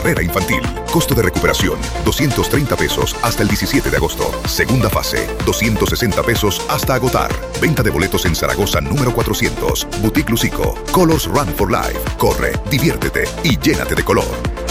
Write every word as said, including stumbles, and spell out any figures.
carrera infantil. Costo de recuperación, doscientos treinta pesos hasta el diecisiete de agosto. Segunda fase, doscientos sesenta pesos hasta agotar. Venta de boletos en Zaragoza número cuatrocientos. Boutique Lucico. Colors Run for Life. Corre, diviértete y llénate de color.